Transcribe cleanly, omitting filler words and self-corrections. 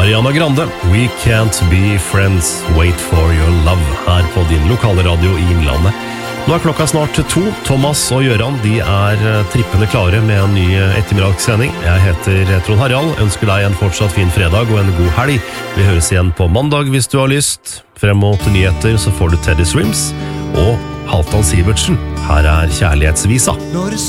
Ariana Grande, We Can't Be Friends, Wait for Your Love, her på din lokale radio i Innlandet. Nå klokka snart 2. Thomas og Gjøran, de trippende klare med en ny ettermiddagssending. Jeg heter Trond Harald, ønsker deg en fortsatt fin fredag og en god helg. Vi høres igjen på mandag hvis du har lyst. Frem mot nyheter så får du Teddy Swims og Halvdan Sivertsen. Her kjærlighetsvisa.